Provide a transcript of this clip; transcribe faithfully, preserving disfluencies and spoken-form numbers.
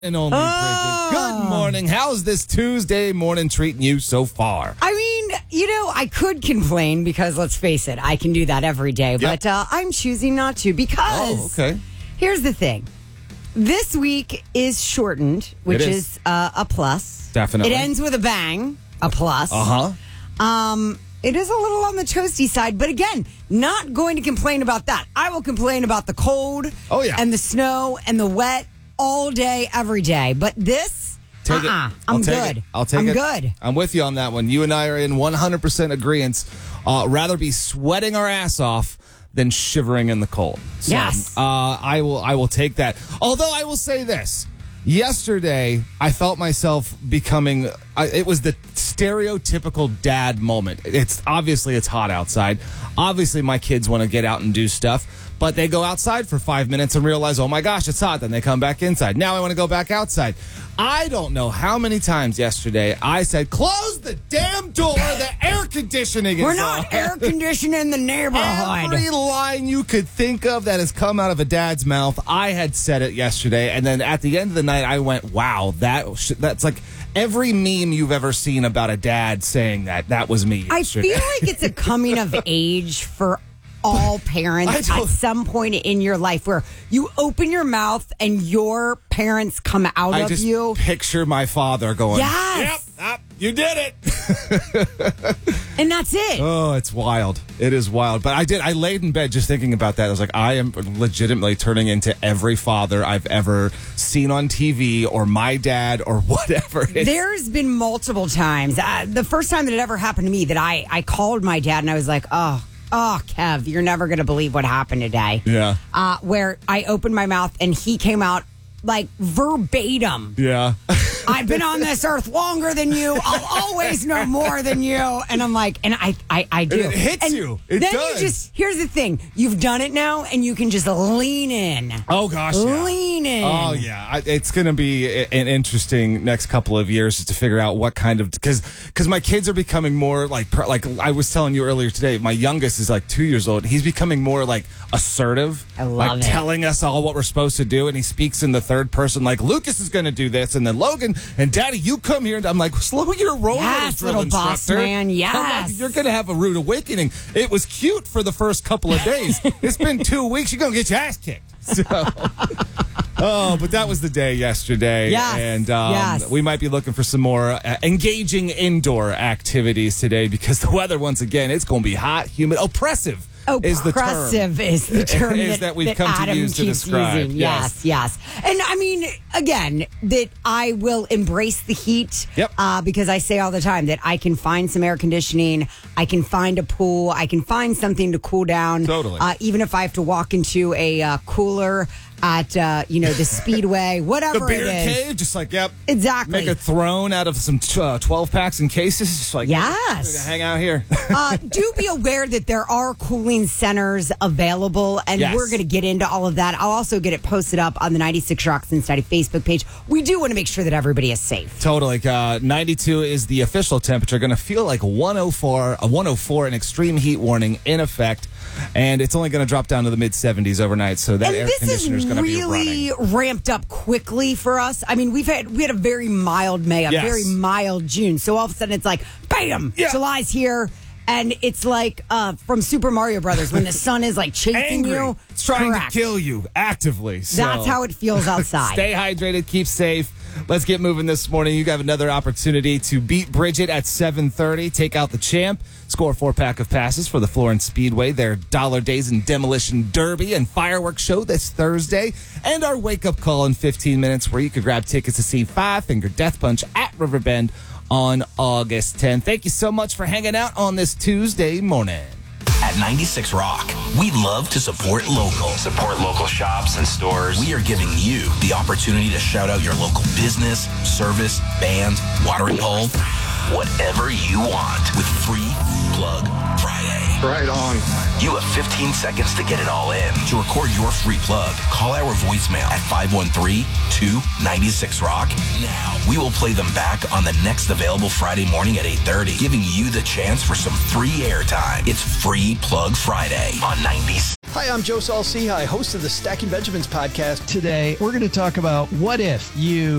And only Oh. Bridget. Good morning. How's this Tuesday morning treating you so far? I mean, you know, I could complain because let's face it, I can do that every day, Yep. but uh, I'm choosing not to because Oh, okay. here's the thing. This week is shortened, which It is, is. uh, a plus. Definitely. It ends with a bang, a plus. Uh-huh. Um, it is a little on the toasty side, but again, not going to complain about that. I will complain about the cold Oh, yeah. and the snow and the wet all day, every day. But this, Take uh-uh, it. I'll I'm take good. It. I'll take I'm it. good. I'm with you on that one. You and I are in one hundred percent agreement. Uh, rather be sweating our ass off than shivering in the cold. So, Yes. Uh, I will. I will take that. Although I will say this. Yesterday, I felt myself becoming. Uh, it was the stereotypical dad moment. It's obviously it's hot outside. Obviously, my kids want to get out and do stuff, but they go outside for five minutes and realize, oh my gosh, it's hot. Then they come back inside. Now I want to go back outside. I don't know how many times yesterday I said, "Close the damn door. The air conditioning is We're on." not air conditioning the neighborhood. Every line you could think of that has come out of a dad's mouth, I had said it yesterday, and then at the end of the night, I went, "Wow, that sh- that's like every meme you've ever seen about a dad saying that. That was me." I yesterday. feel like it's a coming of age for all parents I at don't- some point in your life where you open your mouth and your parents come out I of just you. picture my father going, Yes. "Yep, yep, you did it." And that's it. Oh, it's wild. It is wild. But I did. I laid in bed just thinking about that. I was like, I am legitimately turning into every father I've ever seen on T V or my dad or whatever. It's- There's been multiple times. Uh, the first time that it ever happened to me that I, I called my dad and I was like, oh, oh, Kev, you're never going to believe what happened today. Yeah. Uh, where I opened my mouth and he came out like verbatim. Yeah. I've been on this earth longer than you. I'll always know more than you. And I'm like, and I, I, I do. It hits and you. It then does. you just, here's the thing. You've done it now and you can just lean in. Oh, gosh. Yeah. Lean in. Oh, yeah. I, it's going to be a- an interesting next couple of years to figure out what kind of, because because my kids are becoming more like, per- like I was telling you earlier today, my youngest is like two years old. He's becoming more like assertive. I love like it. telling us all what we're supposed to do. And he speaks in the third person, like Lucas is going to do this. And then Logan and Daddy, you come here. And I'm like, slow your roll. Yes, drill little boss instructor. man, yes. I'm like, you're going to have a rude awakening. It was cute for the first couple of days. It's been two weeks. You're going to get your ass kicked. So, oh, but that was the day yesterday. Yes, And um, yes. we might be looking for some more uh, engaging indoor activities today because the weather, once again, it's going to be hot, humid, oppressive. Is the term. Oppressive is the term Is that, that we've that come to Adam use to keeps describe. using. Yes. Yes, yes. And I mean, again, that I will embrace the heat. Yep. Uh, because I say all the time that I can find some air conditioning, I can find a pool, I can find something to cool down. Totally. Uh, even if I have to walk into a uh, cooler at uh, you know the Speedway, whatever The beer it is. cave, just like, yep. Exactly. Make a throne out of some t- uh, twelve packs and cases. Just like, Yes. we're gonna hang out here. uh, do be aware that there are cooling centers available, and Yes. we're going to get into all of that. I'll also get it posted up on the ninety-six Rock Cincinnati Facebook page. We do want to make sure that everybody is safe. Totally. Uh, ninety-two is the official temperature. Going to feel like one oh four, a one oh four, an extreme heat warning in effect. And it's only going to drop down to the mid seventies overnight. So that And air this conditioner is is going to be really running. ramped up quickly for us. I mean, we've had we had a very mild May, a Yes. very mild June. So all of a sudden, it's like, bam, Yeah. July's here. And it's like uh, from Super Mario Brothers when the sun is like chasing Angry. you. It's trying Correct. to kill you actively. So That's how it feels outside. Stay hydrated, keep safe. Let's get moving this morning. You have another opportunity to beat Bridget at seven thirty. Take out the champ. Score a four-pack of passes for the Florence Speedway, their Dollar Days and Demolition Derby and Fireworks Show this Thursday, and our wake-up call in fifteen minutes where you could grab tickets to see Five Finger Death Punch at Riverbend on August tenth. Thank you so much for hanging out on this Tuesday morning. At ninety-six Rock, we love to support local. Support local shops and stores. We are giving you the opportunity to shout out your local business, service, band, watering hole, whatever you want with Free Plug Friday. Right on. You have fifteen seconds to get it all in. To record your free plug, call our voicemail at five one three, two nine six, rock. Now, we will play them back on the next available Friday morning at eight thirty, giving you the chance for some free airtime. It's Free Plug Friday on ninety. Hi, I'm Joe Saul-Sehy, host of the Stacking Benjamins podcast. Today, we're going to talk about what if you